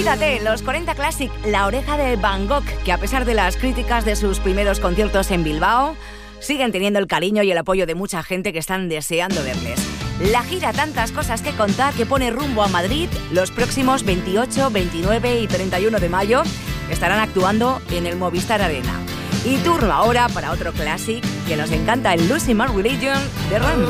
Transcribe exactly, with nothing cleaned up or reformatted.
Fíjate, los cuarenta Classic, La Oreja de Van Gogh, que a pesar de las críticas de sus primeros conciertos en Bilbao, siguen teniendo el cariño y el apoyo de mucha gente que están deseando verles. La gira Tantas Cosas que Contar, que pone rumbo a Madrid los próximos veintiocho, veintinueve y treinta y uno de mayo, estarán actuando en el Movistar Arena. Y turno ahora para otro Classic que nos encanta, el Losing My Religion de Ram.